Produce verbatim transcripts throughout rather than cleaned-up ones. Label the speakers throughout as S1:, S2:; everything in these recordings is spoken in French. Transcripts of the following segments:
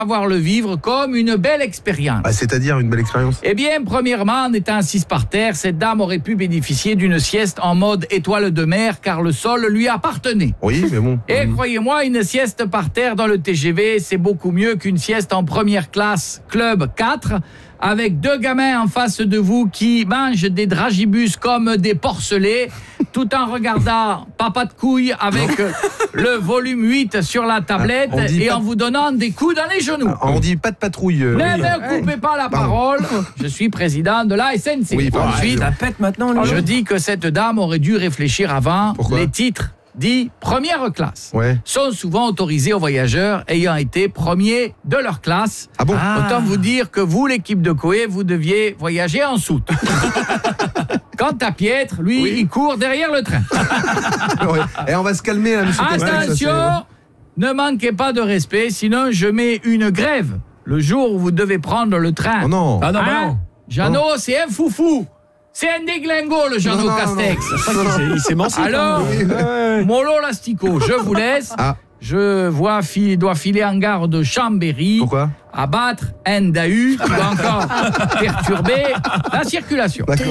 S1: savoir le vivre comme une belle expérience.
S2: Ah, c'est-à-dire une belle expérience?
S1: Eh bien, premièrement, en étant assise par terre, cette dame aurait pu bénéficier d'une sieste en mode étoile de mer car le sol lui appartenait.
S2: Oui, mais bon.
S1: Et
S2: mmh.
S1: croyez-moi, une sieste par terre dans le T G V, c'est beaucoup mieux qu'une sieste en première classe Club quatre avec deux gamins en face de vous qui mangent des dragibus comme des porcelets tout en regardant Papa de couille avec le volume huit sur la tablette
S2: ah,
S1: et
S2: pas...
S1: en vous donnant des coups dans les genoux.
S2: Ah, on dit pas de patrouille. Euh,
S1: ne
S2: oui.
S1: me coupez pas la
S2: Pardon.
S1: parole. Je suis président de la S N C.
S2: Oui,
S1: Ensuite,
S3: ça pète maintenant.
S1: je dis que cette dame aurait dû réfléchir avant.
S2: Pourquoi?
S1: Les titres dits première classe
S2: ouais.
S1: sont souvent autorisés aux voyageurs ayant été premiers de leur classe.
S2: Ah bon?
S1: Ah. Autant vous dire que vous, l'équipe de Coé, vous deviez voyager en soute. Quant à Pietre, lui, oui. il court derrière le train.
S2: ouais. Et on va se calmer là, monsieur
S1: Attention,
S2: Castex, ça,
S1: ne manquez pas de respect, sinon je mets une grève le jour où vous devez prendre le train.
S2: Oh non.
S3: Ah non,
S1: hein?
S3: bah non.
S1: Jeannot, c'est un foufou. C'est un déglingo, le Jeannot
S2: non, non,
S1: Castex.
S2: Non, non.
S3: Il s'est menti.
S1: Alors,
S2: oui.
S1: euh, Molo Lastico, je vous laisse.
S2: Ah.
S1: Je vois, fil, dois filer en gare de Chambéry.
S2: Pourquoi?
S1: Abattre un Dahu qui va encore perturber la circulation.
S2: D'accord.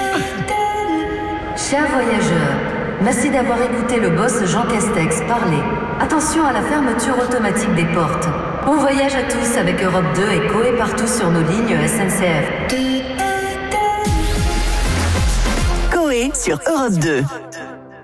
S4: Chers voyageurs, merci d'avoir écouté le boss Jean Castex parler. Attention à la fermeture automatique des portes. Bon voyage à tous avec Europe deux et Coé partout sur nos lignes S N C F.
S5: Coé sur Europe deux.